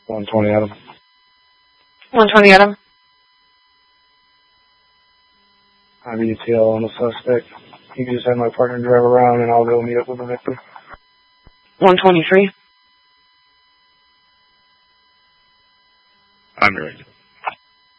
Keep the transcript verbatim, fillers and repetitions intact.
one twenty Adam. one twenty Adam. I have E T L on the suspect. You can just have my partner drive around and I'll go meet up with the victim. one twenty-three. I'm ready.